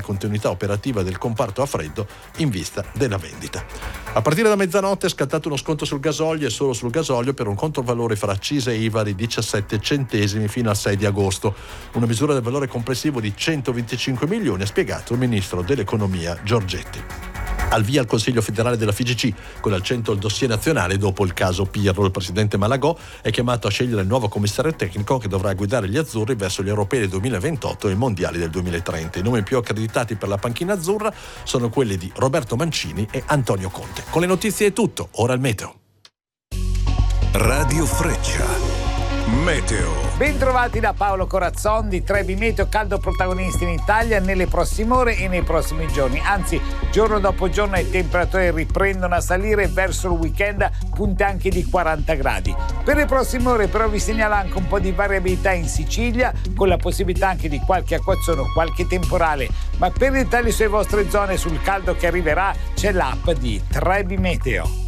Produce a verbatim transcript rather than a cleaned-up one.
continuità operativa del comparto a freddo in vista della vendita. A partire da mezzanotte è scattato uno sconto sul gasolio e solo sul gasolio per un controvalore fra accise e I V A di diciassette centesimi fino al sei di agosto, una misura del valore complessivo di centoventicinque milioni, ha spiegato il ministro dell'economia Giorgetti. Al via il Consiglio federale della F I G C, con al centro il dossier nazionale dopo il caso Pirro. Il presidente Malagò è chiamato a scegliere il nuovo commissario tecnico che dovrà guidare gli azzurri verso gli europei del duemilaventotto e i mondiali del duemilatrenta. I nomi più accreditati per la panchina azzurra sono quelli di Roberto Mancini e Antonio Conte. Con le notizie è tutto, ora il meteo. Radio Freccia. Meteo. Bentrovati da Paolo Corazzon di Trebi Meteo, caldo protagonista in Italia nelle prossime ore e nei prossimi giorni. Anzi, giorno dopo giorno le temperature riprendono a salire, verso il weekend punte anche di quaranta gradi. Per le prossime ore però vi segnalo anche un po' di variabilità in Sicilia, con la possibilità anche di qualche acquazzone o qualche temporale. Ma per dettagli sulle vostre zone, sul caldo che arriverà, c'è l'app di Trebi Meteo.